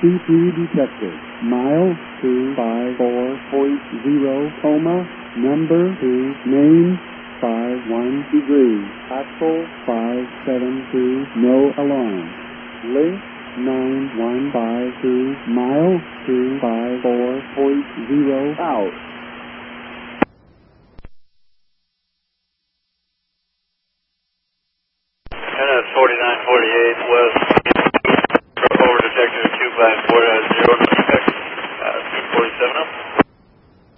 C3 detected. Mile 254.0, coma, number 2, name 51 degrees, actual 572, no alarm. Link 9152, mile 254.0 out. And that's 4948 west